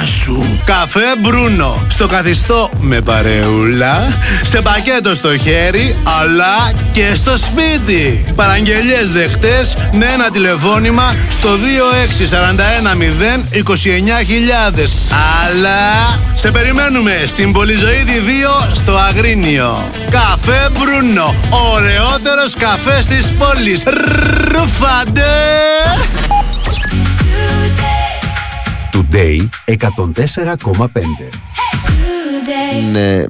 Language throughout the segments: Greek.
σου. Καφέ Μπρούνο. Στο καθιστό με παρεούλα, σε πακέτο στο χέρι, αλλά και στο σπίτι. Παραγγελιές δεχτές με ένα τηλεφώνημα στο 2641029000. Αλλά σε περιμένουμε στην Πολυζωήδη 2 στο Αγρίνιο. Καφέ Μπρούνο. Ωραιότερος καφές της πόλης. Ρουφάντε! Today 104,5. Είναι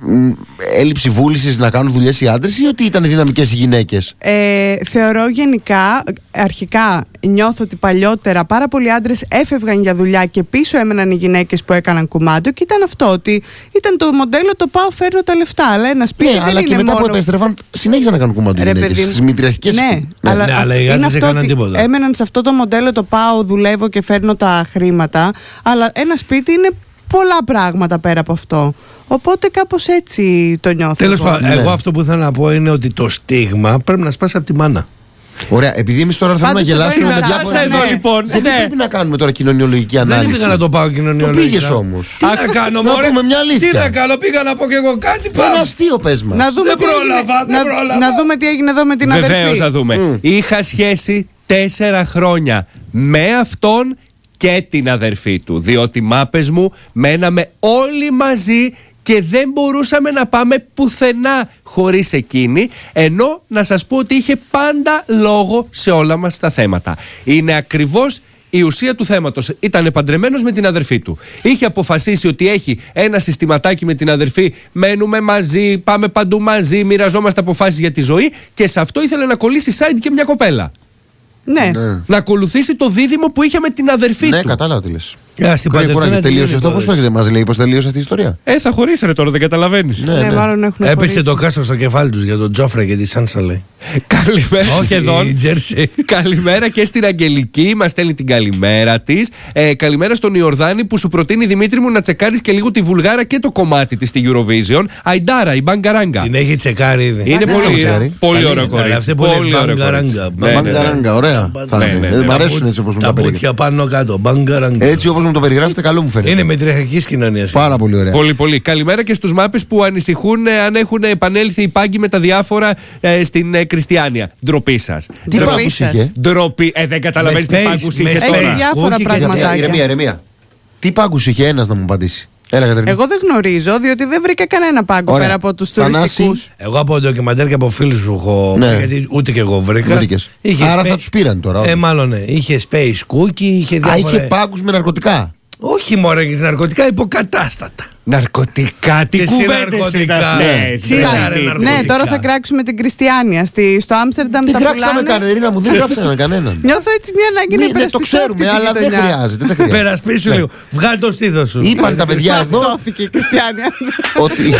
έλλειψη βούλησης να κάνουν δουλειές οι άντρες ή ότι ήταν δυναμικές οι γυναίκες? Θεωρώ γενικά, αρχικά νιώθω ότι παλιότερα πάρα πολλοί άντρες έφευγαν για δουλειά και πίσω έμεναν οι γυναίκες που έκαναν κουμάντο, και ήταν αυτό, ότι ήταν το μοντέλο το πάω φέρνω τα λεφτά, αλλά ένα σπίτι δεν αλλά είναι και μετά μόνο... που επέστρεφαν συνέχισαν να κάνουν κουμάντο οι γυναίκες στις μητριαρχικές. Ναι, αλλά οι άντρες δεν έκαναν τίποτα. Έμεναν σε αυτό το μοντέλο το πάω, δουλεύω και φέρνω τα χρήματα, αλλά ένα σπίτι είναι πολλά πράγματα πέρα από αυτό. Οπότε κάπως έτσι το νιώθω. Τέλος πάντων, εγώ αυτό που θέλω να πω είναι ότι το στίγμα πρέπει να σπάσει από τη μάνα. Ωραία, επειδή εμείς τώρα θέλουμε να γελάσουμε με διάφορα. Εδώ λοιπόν. Γιατί πρέπει να κάνουμε τώρα κοινωνιολογική ανάλυση? Δεν πήγα να το πάω κοινωνιολογικά. Το πήγες όμως. Τι να κάνω, να πούμε μια αλήθεια. Τι να κάνω, πήγα να πω και εγώ κάτι. Ένα αστείο πες μας. Δεν πρόλαβα. Να δούμε τι έγινε εδώ με την αδερφή. Βεβαίως θα δούμε. Είχα σχέση 4 χρόνια με αυτόν και την αδερφή του. Διότι μάπες μου μέναμε όλοι μαζί και δεν μπορούσαμε να πάμε πουθενά χωρίς εκείνη, ενώ να σας πω ότι είχε πάντα λόγο σε όλα μας τα θέματα. Είναι ακριβώς η ουσία του θέματος. Ήταν παντρεμένος με την αδερφή του. Είχε αποφασίσει ότι έχει ένα συστηματάκι με την αδερφή. Μένουμε μαζί, πάμε παντού μαζί, μοιραζόμαστε αποφάσεις για τη ζωή, και σε αυτό ήθελε να κολλήσει side και μια κοπέλα. Ναι. Να ακολουθήσει το δίδυμο που είχε με την αδερφή του. Ναι, κατάλαβα τι λες. Στην παντρευτή τελείωσε αυτό. Πώς δεν μας λέει πώς τελείωσε αυτή η ιστορία? Θα χωρίσανε τώρα, δεν καταλαβαίνεις. Ναι, μάλλον έχουν Έπεσε χωρίσει. το κάστρο στο κεφάλι τους για τον Τζόφρε και τη Σάνσα, λέει. Καλημέρα σχεδόν. Καλημέρα και στην Αγγελική, μας στέλνει την καλημέρα της. Καλημέρα στον Ιορδάνη που σου προτείνει, Δημήτρη μου, να τσεκάρεις και λίγο τη Βουλγάρα και το κομμάτι της στη Eurovision. Αϊντάρα, η Μπαγκαράγκα. Την έχει τσεκάρει ήδη. Είναι πολύ ωραίο κορίτσι. Πολύ ωραίο κορίτσι. Μπαγκαράγκα, ωραία. Μ' αρέσουν έτσι όπως μου τα περιγράφετε. Τα πάνω κάτω, μπαγκαράγκα. Έτσι όπως μου το περιγράφετε, καλό μου φαίνεται. Είναι μετριαρχικής κοινωνίας. Πάρα πολύ ωραία. Πολύ. Καλημέρα και στους μάπες που ανησυχούν αν έχουν επανέλθει οι πάγκοι με τα διάφορα στην Κριστιάνια. Ντροπή σας. Τι πάγκους είχε? Ντροπή. Δεν καταλαβαίνεις τι πάγκους είχε τώρα. Έχει διάφορα πραγματάκια. Ηρεμία. Τι πάγκους είχε, ένας να μου απαντήσει? Έλα, Κατερίνα. Εγώ δεν γνωρίζω, διότι δεν βρήκα κανένα πάγκο πέρα από τους τουριστικούς. Εγώ από ντοκιμαντέρ και από φίλους που έχω, γιατί ούτε και εγώ βρήκα. Άρα θα τους πήραν τώρα. Μάλλον ναι. Είχε space cookie, είχε διάφορα. Είχε πάγκους με ναρκωτικά. Όχι μωρέ, και ναρκωτικά υποκατάστατα. Ναρκωτικά, τι κουβέντες είναι αυτές? Ναι, τώρα θα κράξουμε την Κριστιάνια. Στο Άμστερνταμ δεν κράξαμε Κατερίνα μου, δεν κράξαμε κανέναν. Νιώθω έτσι μια ανάγκη να υπερασπιστώ. Το ξέρουμε, αλλά δεν χρειάζεται. Περασπίσου λίγο. Βγάλ' το στήθος σου. Είπαν τα παιδιά εδώ. Σώθηκε η Κριστιάνια. Ότι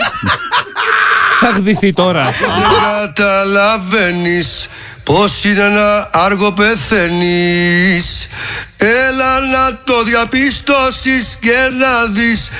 θα γδυθεί τώρα. Δεν καταλαβαίνεις πως είναι να άργο πεθαίνεις. Έλα να το διαπιστώσεις και να δεις